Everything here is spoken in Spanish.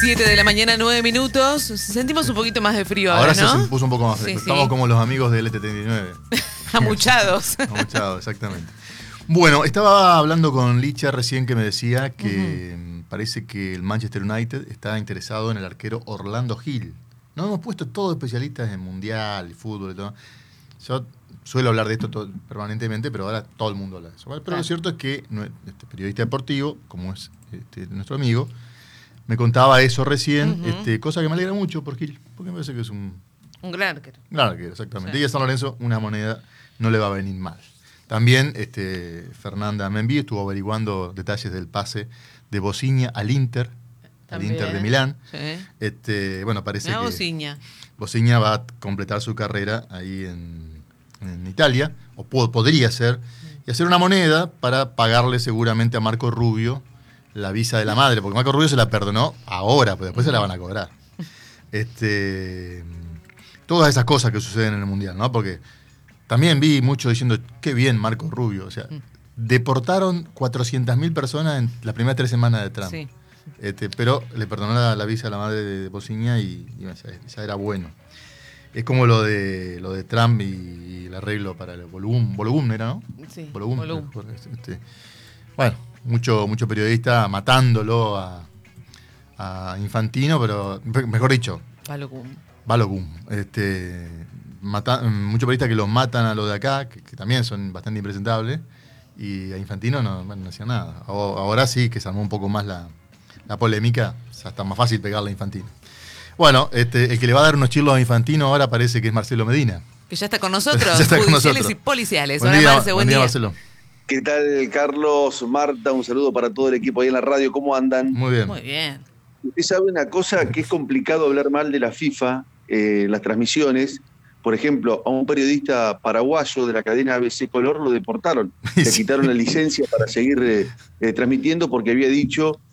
7 de la mañana, 9 minutos. Sentimos un poquito más de frío ahora, Ahora ¿no? se puso un poco más fresco. Sí, sí. Estamos como los amigos del LT39. Amuchados. Amuchados, exactamente. Bueno, estaba hablando con Licha recién que me decía que parece que el Manchester United está interesado en el arquero Orlando Hill. Nos hemos puesto todos especialistas en mundial y fútbol y todo. Yo suelo hablar de esto permanentemente, pero ahora todo el mundo habla de eso, ¿vale? Pero lo cierto es que este periodista deportivo, como es nuestro amigo, me contaba eso recién, cosa que me alegra mucho por Gil, porque me parece que es un gran arquero. Gran arquero, exactamente. Sí. Y a San Lorenzo una moneda no le va a venir mal. También Fernanda Menví estuvo averiguando detalles del pase de Bossigna al Inter, También. al Inter de Milán. Sí. Bueno, parece que Bossigna. Bossigna va a completar su carrera ahí en Italia, o podría ser, y hacer una moneda para pagarle seguramente a Marco Rubio la visa de la madre, porque Marco Rubio se la perdonó ahora, pero después se la van a cobrar. Todas esas cosas que suceden en el Mundial, ¿no? Porque también vi mucho diciendo, qué bien Marco Rubio, o sea, deportaron 400.000 personas en las primeras 3 semanas de Trump. Sí. Pero le perdonó la visa a la madre de Bossigna y ya era bueno. Es como lo de Trump y el arreglo para el Bologum, ¿era, no? Sí, Bologum. Bologum. Bueno, mucho periodista matándolo a Infantino, pero mejor dicho, Balogun. Muchos periodistas que los matan a los de acá, que también son bastante impresentables, y a Infantino no hacía nada. Ahora sí que se armó un poco más la polémica, o sea, está más fácil pegarle a Infantino. Bueno, el que le va a dar unos chirlos a Infantino ahora parece que es Marcelo Medina. Que ya está con nosotros, ya está con judiciales nosotros. Y policiales. Buen Hola, día, Marce, buen día. Marcelo. ¿Qué tal, Carlos, Marta? Un saludo para todo el equipo ahí en la radio. ¿Cómo andan? Muy bien. Muy bien. Usted sabe una cosa, que es complicado hablar mal de la FIFA, las transmisiones. Por ejemplo, a un periodista paraguayo de la cadena ABC Color lo deportaron. Le quitaron la licencia para seguir transmitiendo porque había dicho